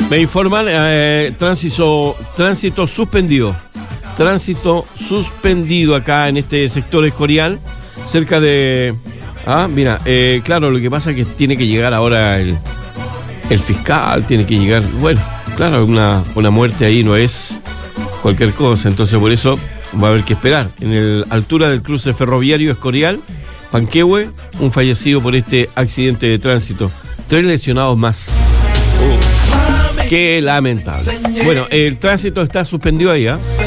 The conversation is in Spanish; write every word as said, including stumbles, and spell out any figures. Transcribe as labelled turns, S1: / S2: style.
S1: Me informan, eh, tránsito, tránsito suspendido. Tránsito suspendido acá en este sector Escorial, cerca de... Ah, mira, eh, claro, lo que pasa es que tiene que llegar ahora el, el fiscal, tiene que llegar... Bueno, claro, una, una muerte ahí no es cualquier cosa, entonces por eso va a haber que esperar. En la altura del cruce ferroviario Escorial, Panquehue, un fallecido por este accidente de tránsito. Tres lesionados más. Uh, qué lamentable. Bueno, el tránsito está suspendido ahí, ¿ah? ¿eh?